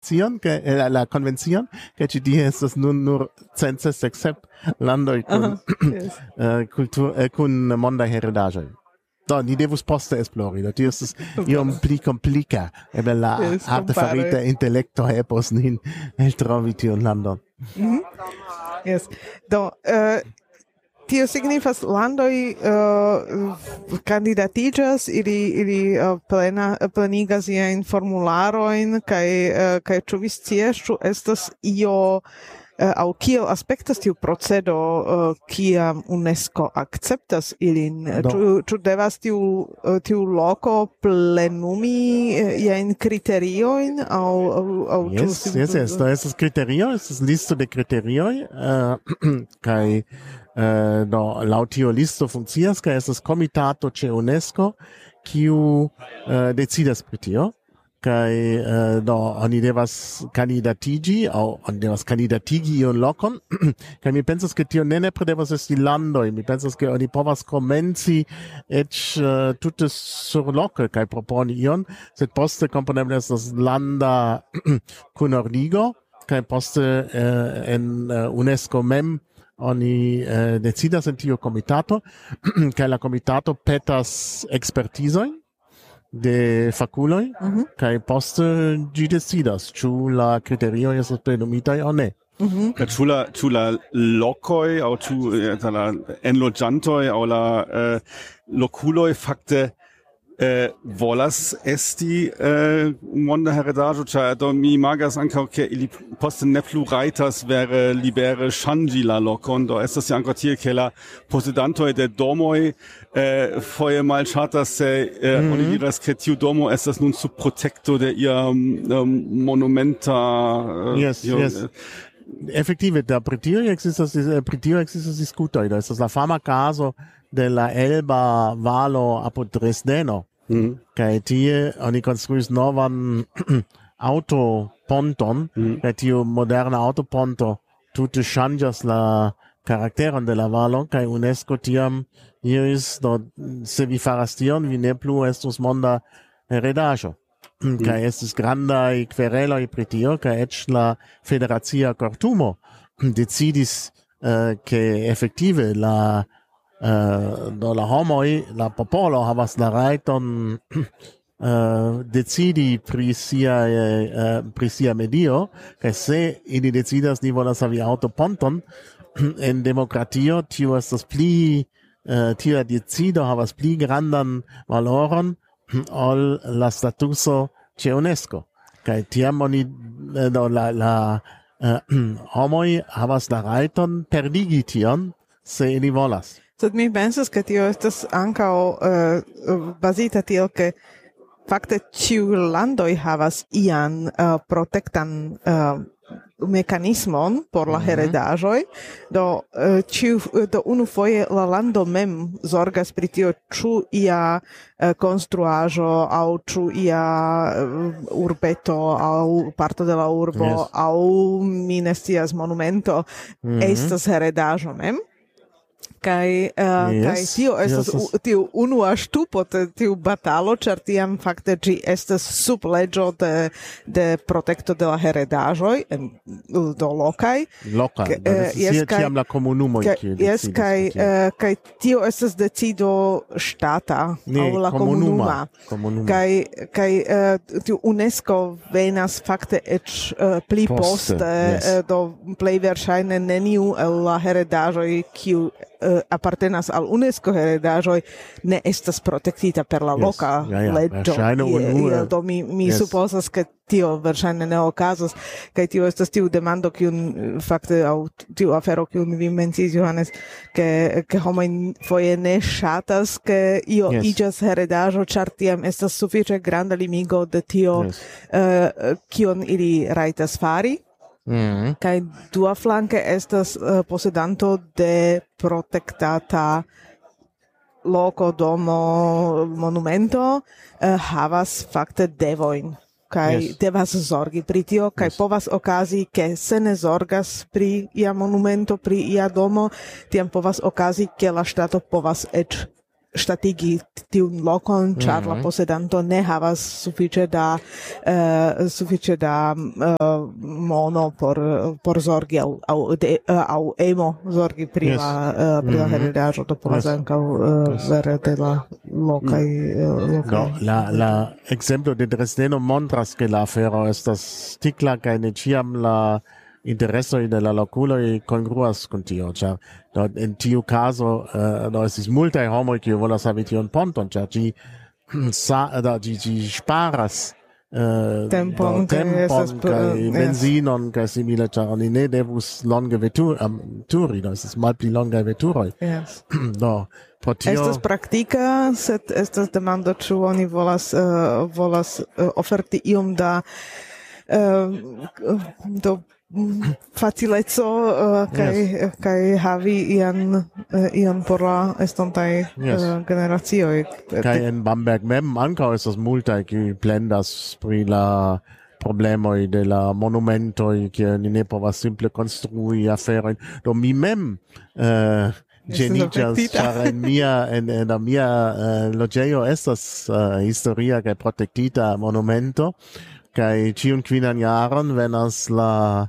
la convencion, che ci die estas nur 167 landoj kun kun monda heredaĵoj. Do, ni devus poste esplori, do tio estas iom pli komplika, eble la artefarita intelekto helpos nin eltrovi tiun landon. Yes. Do, tio signifas landoj kandidatiĝas ili plenigas iajn formularojn kaj ĉu vi scias, ĉu estas io aŭ kiel aspektas tiu procedo kiam UNESCO akceptas ilin? Ĉu devas tiu loko plenumi iajn kriteriojn aŭ Yes, do estas kriterio, estas listo de kriterioj kaj do laŭ tio listo funkcias kaj estas komitato ĉe UNESCO kiu decidas pri tio. Kaj do oni devas kandidatigi aŭ oni devas kandidatigi iun lokon kaj mi pensas ke tio ne nepre devas esti landoj, mi pensas ke oni povas komenci eĉ tute surloke kaj proponi ion, sed poste kompreneble estas landa kunordigo kaj poste en UNESCO mem oni decidas en tiu komitato kaj la komitato petas ekspertizojn de faculoj kaj poste ĝi decidas ĉu la kriterioj estas plenumitaj aŭ ne. Ĉu la lokoj aŭ ĉu la enloĝantoj aŭ la lokuloj fakte volas esti monda heredaĵo, ĉar do mi imagas ankaŭ ke ili poste ne plu rajtas vere libere ŝanĝi la lokon, do estas ja ankaŭ tiel ke la posedantoj de domoj foje malŝatas se oni diras ke tiu domo estas nun sub protekto de ia monumenta Yes. Effektive, pri tio ekzistas diskutoj. Do estas la fama kazo de la Elba valo apud Dresdeno. Kaj tie oni konstruis novan autoponton, kaj tiu moderna autoponto tute ŝanĝas la karakteron de la valo, kaj UNESCO tiam diris, do se vi faras tion, vi ne plu estus monda heredaĵo. Kaj estis grandaj kvereloj pri tio, kaj eĉ la federacia kortumo decidis ke efektive la homoj, la popolo havas la rajton decidi pri sia medio, kaj se ili decidas ni volas havi aŭtoponton en demokratio, tia decido havas pli grandan valoron ol la statuso ĉe UNESCO. Kaj tiam oni la homoj havas la rajton perdigi tion se ili volas. Sed mi pensas ke tio estas ankaŭ bazita tiel ke fakte ĉiuj landoj havas ian protektan mekanismon por la heredaĵoj, do unufoje la lando mem zorgas pri tio, ĉu ia konstruaĵo aŭ ĉu ia urbeto aŭ parto de la urbo aŭ mi ne scias monumento estas heredaĵo mem. Kaj tio estas tiu unua ŝtupo tiu batalo, ĉar tiam fakte ĝi estas sub leĝo de protekto de la heredaĵoj do lokaj. Tiam la komunumoj jes, kaj tio estas decido ŝtata aŭ la komunuma. Kaj tiu UNESCO venas fakte eĉ pli poste, do plej verŝajne neniu el la heredaĵoj kiu apartenas al UNESCO heredaĵoj ne estas protektita per la loka leĝo. Do mi supozas ke tio verŝajne ne okazos, kaj tio estas tiu demando kiun fakte aŭ tiu afero kiun vi menciis, Johannes, ke homoj foje ne ŝatas ke io iĝas heredaĵo, ĉar tiam estas sufiĉe granda limigo de tio kion ili rajtas fari. Kaj dua flanke estas posedanto de protektata loko, domo, monumento havas fakte devojn kaj devas zorgi pri tio, kaj povas okazi ke se ne zorgas pri ia monumento, pri ia domo, tiam povas okazi ke la ŝtato povas eĉ statigi tiun lokon, char la posedanto ne havas sufiĉe da mono por zorgi aŭ emo zorgi pri la heredaĵo, do povas ankaŭ vere de la lokaj. La exemplo de Dresdeno montras che la afero estas sticla kaj ne ĉiam la interesoj de la lokuloj kongruas kun tio, ĉar en tiu caso do estis multaj homoj kiuj volas havi tion ponton, ĉar ĝi sparas tempon kaj benzinon kaj simile, ĉar oni ne devus longe veturi, do estis malpli longaj veturoj. Do pro tio estas praktika, sed estas demando ĉu oni volas oferti iom da facileco kaj havi ian por la estontaj generacioj. Kaj en Bamberg mem ankaŭ estas multaj kiuj plendas pri la problemoj de la monumentoj, ke ni ne povas simple konstrui aferojn. Do mi mem genigas, ĉar en la mia loĝejo estas historia kaj protektita monumento. Kai ciun quinan jaron venas la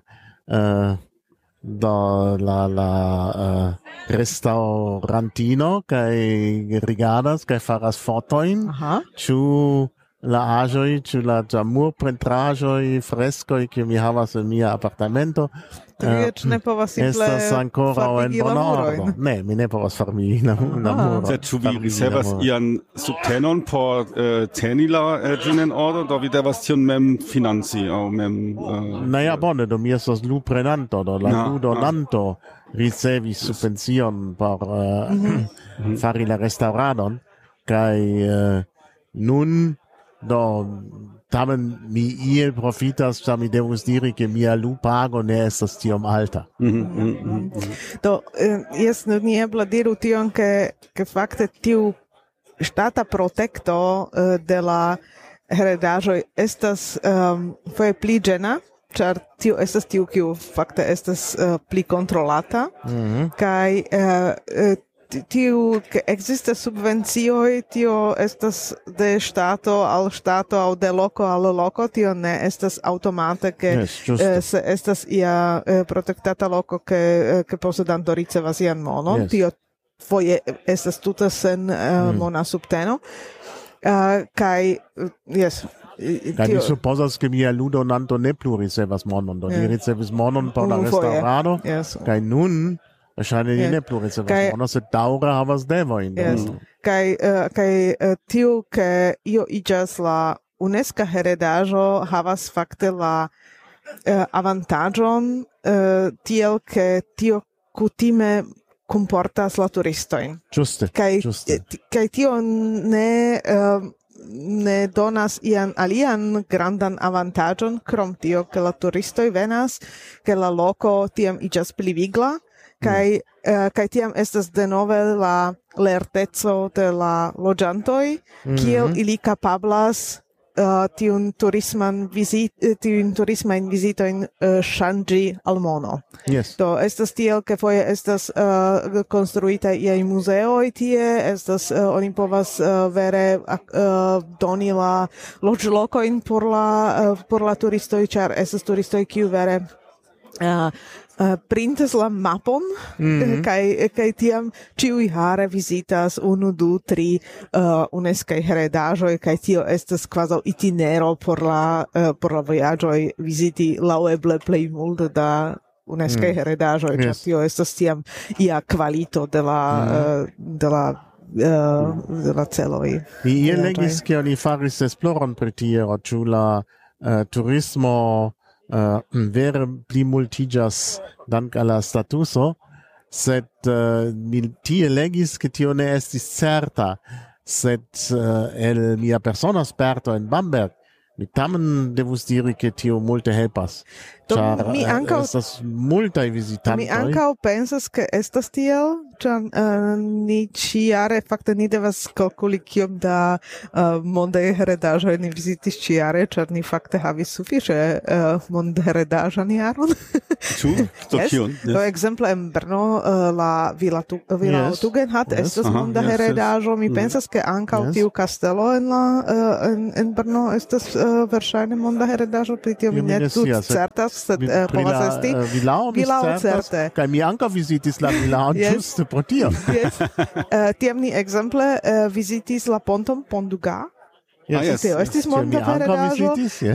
restaurantino kai rigardas kai faras fotoin ĉu la aĵoj, ĉu la murpentraĵoj, freskoj kiuj mi havas en mia apartamento ne povas simple estas ankoraŭ en bona ordo. Ne, mi ne povas farmi la muro. Sed ĉu vi ricevas ian subtenon por teni la ĝin en ordo, do vi devas tion mem financi aŭ mem naja, bone, do mi estas luprenanto, do la ludonanto ricevis subvencion por fari la restauradon, kaj nun do tamen mi iel profitas, ĉar mi devus diri, ke mia lupago ne estas tiom alta. Do jes ni eble diru tion, ke fakte tiu ŝtata protekto de la heredaĵoj estas foje pli ĝena, ĉar tio estas tiu kiu fakte estas pli kontrolata, kaj tiu che existe subvencioj, tio estas de ŝtato al ŝtato aŭ de loko al loko, tio ne estas aŭtomate ke se estas ia protektata loko ke posedanto ricevas ian monon, tio foje estas tute sen mona subteno. Kaj kaj mi supozas, ke mia ludonanto ne plu ricevas monon, do li ricevis monon por la restaurado, kaj nun wahrscheinlich ne plu ricevas monon, sed daŭre havas devojn. Kaj tiu ke io iĝas la UNESCO heredaĵo havas fakte la avantaĝon tiel ke tio kutime kunportas la turistojn. Ĝuste. Kaj tio ne donas ian alian grandan avantaĝon krom tio, ke la turistoj venas, ke la loko tiam iĝas pli vigla, kaj tiam estas denove la lerteco de la loĝantoj, kiel ili kapablas tiun turismajn vizitojn ŝanĝi al mono. Do estas tiel, ke foje estas konstruitaj iaj muzeoj tie, oni povas vere doni la loĝlokojn por la turistoj, ĉar estas turistoj kiuj vere printas la mapon kaj tiam ĉiuj jare vizitas 1, 2, 3 UNESCO heredaĵoj, kaj tio estas kvazaŭ itinero por la vojaĝoj viziti laŭeble plej multe da UNESCO heredaĵoj, ĉar tio estas tiam ia kvalito de la celoj. Mi legis, ke oni faris esploron pri tio, ĉu la turismo vere pli multiĝas dank al la statuso, sed mi tie legis, ke tio ne estis certa, sed el mia persona sperto en Bamberg, mi tamen devus diri, ke tio multe helpas. mi ankaŭ estas multaj vizitantoj. Mi ankaŭ pensas ke estas tiel, ĉar ni ĉiare fakte ni devas kalkuli kiom da mondaj heredaĵoj ni vizitis ĉiare, ĉar ni fakte havis sufiĉe mondheredaĵan jaron. Ĉu? Kion? Ekzemple en Brno la Villa Tugendhat estas monda heredaĵo. Mi pensas ke ankaŭ tiu kastelo en Brno estas verŝajne monda heredaĵo, pri tio mi ne tute certas, sed povas esti Vilao certe. Kaj mi ankaŭ vizitis la Vilaon ĝuste pro tio. Tiam ni ekzemple vizitis la ponton Pont du Gard. Estis monda heredaĵo.